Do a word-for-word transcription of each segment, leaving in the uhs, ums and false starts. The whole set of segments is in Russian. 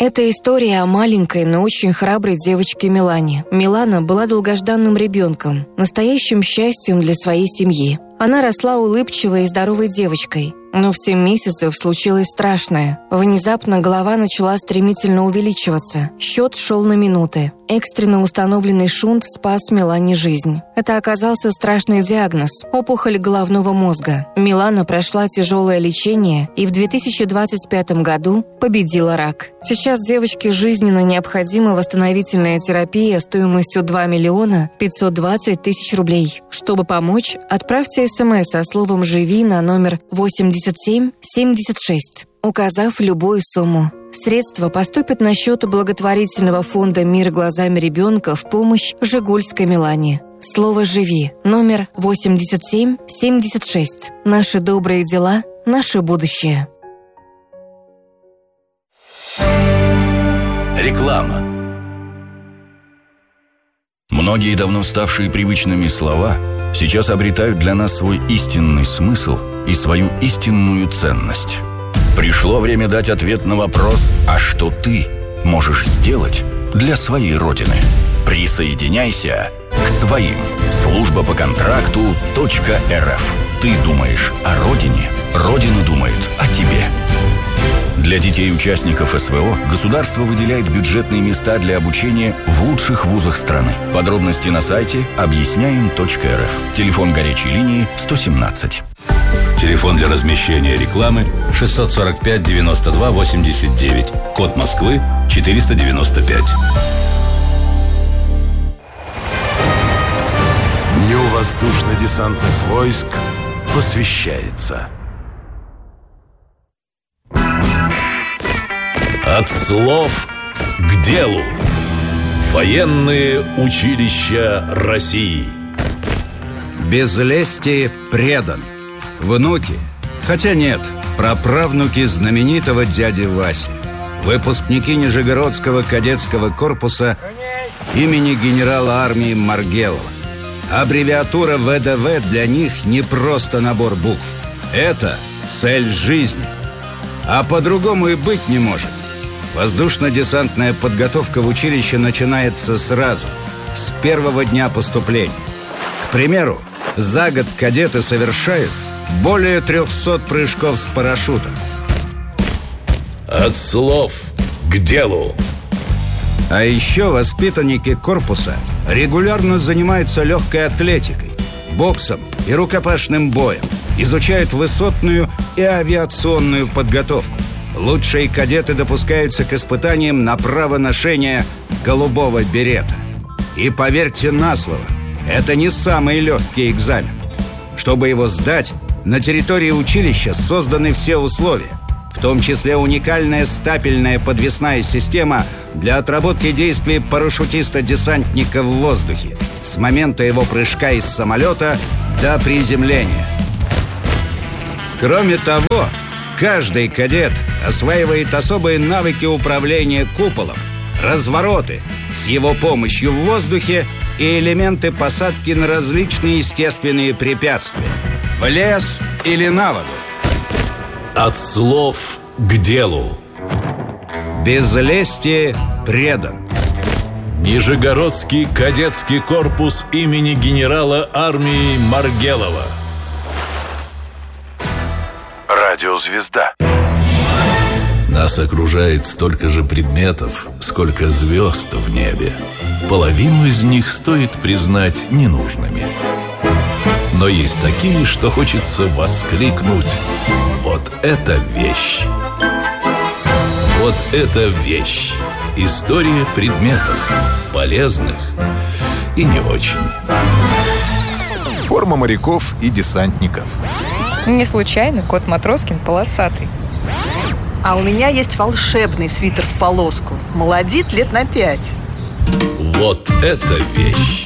Это история о маленькой, но очень храброй девочке Милане. Милана была долгожданным ребенком, настоящим счастьем для своей семьи. Она росла улыбчивой и здоровой девочкой. Но в семь месяцев случилось страшное. Внезапно голова начала стремительно увеличиваться. Счет шел на минуты. Экстренно установленный шунт спас Милане жизнь. Это оказался страшный диагноз – опухоль головного мозга. Милана прошла тяжелое лечение и в две тысячи двадцать пятом году победила рак. Сейчас девочке жизненно необходима восстановительная терапия стоимостью два миллиона пятьсот двадцать тысяч рублей. Чтобы помочь, отправьте смс со словом «Живи» на номер восемьдесят семь семьдесят шесть, указав любую сумму. Средства поступят на счет благотворительного фонда «Мир глазами ребенка» в помощь Жигульской Милане. Слово «Живи» номер восемьдесят семь семьдесят шесть. Наши добрые дела, наше будущее. Реклама. Многие давно ставшие привычными слова сейчас обретают для нас свой истинный смысл и свою истинную ценность. Пришло время дать ответ на вопрос: а что ты можешь сделать для своей Родины? Присоединяйся к своим. Служба по контракту .рф. Ты думаешь о Родине, Родина думает о тебе. Для детей-участников СВО государство выделяет бюджетные места для обучения в лучших вузах страны. Подробности на сайте объясняем точка эр эф. Телефон горячей линии сто семнадцать. Телефон для размещения рекламы шестьсот сорок пять девяносто два восемьдесят девять. Код Москвы четыреста девяносто пять. Дню воздушно-десантных войск посвящается. От слов к делу. Военные училища России. Без лести предан. Внуки, хотя нет, праправнуки знаменитого дяди Васи. Выпускники Нижегородского кадетского корпуса имени генерала армии Маргелова. Аббревиатура вэ дэ вэ для них не просто набор букв. Это цель жизни. А по-другому и быть не может. Воздушно-десантная подготовка в училище начинается сразу, с первого дня поступления. К примеру, за год кадеты совершают более трехсот прыжков с парашютом. От слов к делу. А еще воспитанники корпуса регулярно занимаются легкой атлетикой, боксом и рукопашным боем, изучают высотную и авиационную подготовку. Лучшие кадеты допускаются к испытаниям на право ношения голубого берета. И поверьте на слово, это не самый легкий экзамен. Чтобы его сдать, на территории училища созданы все условия, в том числе уникальная стапельная подвесная система для отработки действий парашютиста-десантника в воздухе с момента его прыжка из самолета до приземления. Кроме того, каждый кадет осваивает особые навыки управления куполом, развороты с его помощью в воздухе и элементы посадки на различные естественные препятствия, в лес или на воду. От слов к делу. Без лести предан. Нижегородский кадетский корпус имени генерала армии Маргелова. Радиозвезда. Нас окружает столько же предметов, сколько звезд в небе. Половину из них стоит признать ненужными. Но есть такие, что хочется воскликнуть: вот это вещь! Вот это вещь! История предметов, полезных и не очень. Форма моряков и десантников. Не случайно кот Матроскин полосатый. А у меня есть волшебный свитер в полоску. Молодит лет на пять. Вот это вещь!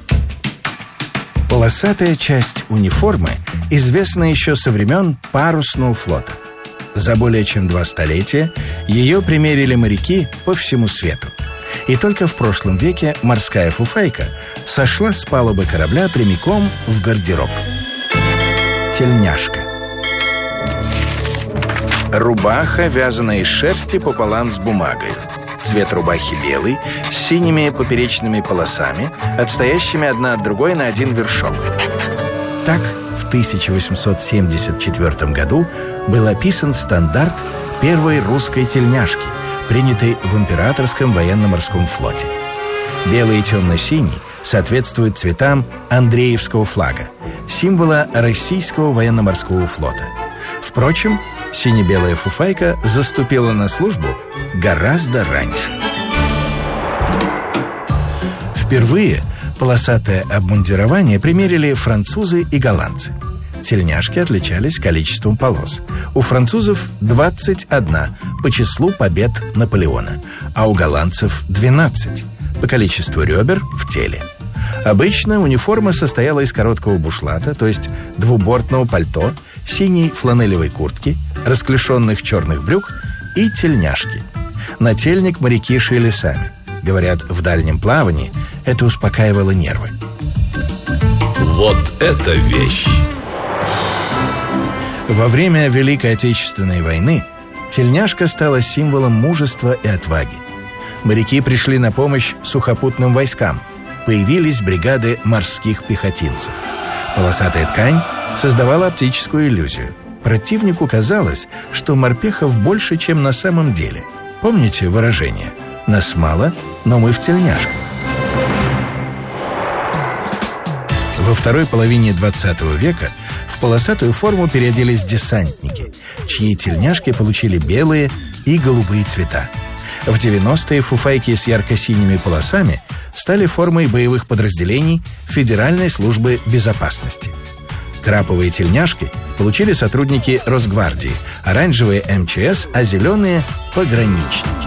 Полосатая часть униформы известна еще со времен парусного флота. За более чем два столетия ее примерили моряки по всему свету. И только в прошлом веке морская фуфайка сошла с палубы корабля прямиком в гардероб. Тельняшка. Рубаха, вязаная из шерсти пополам с бумагой. Цвет рубахи белый, с синими поперечными полосами, отстоящими одна от другой на один вершок. Так, в тысяча восемьсот семьдесят четвёртом году был описан стандарт первой русской тельняшки, принятой в Императорском военно-морском флоте. Белый и темно-синий соответствуют цветам Андреевского флага, символа Российского военно-морского флота. Впрочем, сине-белая фуфайка заступила на службу гораздо раньше. Впервые полосатое обмундирование примерили французы и голландцы. Тельняшки отличались количеством полос. У французов двадцать одна по числу побед Наполеона, а у голландцев двенадцать по количеству ребер в теле. Обычно униформа состояла из короткого бушлата, то есть двубортного пальто, синей фланелевой куртки, расклешенных черных брюк и тельняшки. Нательник моряки шили сами. Говорят, в дальнем плавании это успокаивало нервы. Вот это вещь! Во время Великой Отечественной войны тельняшка стала символом мужества и отваги. Моряки пришли на помощь сухопутным войскам. Появились бригады морских пехотинцев. Полосатая ткань создавала оптическую иллюзию. Противнику казалось, что морпехов больше, чем на самом деле. Помните выражение «нас мало, но мы в тельняшках»? Во второй половине двадцатого века в полосатую форму переоделись десантники, чьи тельняшки получили белые и голубые цвета. В девяностые фуфайки с ярко-синими полосами стали формой боевых подразделений Федеральной службы безопасности. Краповые тельняшки получили сотрудники Росгвардии, оранжевые эм че эс, а зеленые – пограничники.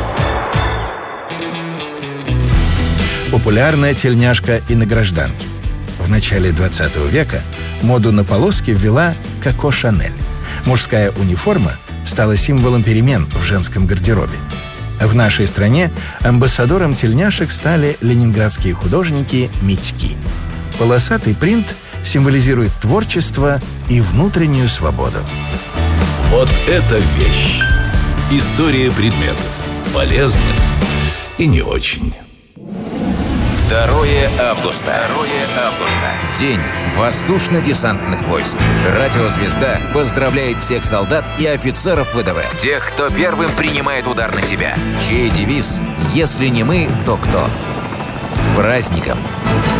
Популярная тельняшка и на гражданке. В начале двадцатого века моду на полоски ввела Коко Шанель. Мужская униформа стала символом перемен в женском гардеробе. В нашей стране амбассадором тельняшек стали ленинградские художники Митьки. Полосатый принт символизирует творчество и внутреннюю свободу. Вот это вещь! История предметов. Полезных и не очень. второе августа. второе августа. День воздушно-десантных войск. Радио «Звезда» поздравляет всех солдат и офицеров вэ дэ вэ. Тех, кто первым принимает удар на себя. Чей девиз «Если не мы, то кто?» С праздником!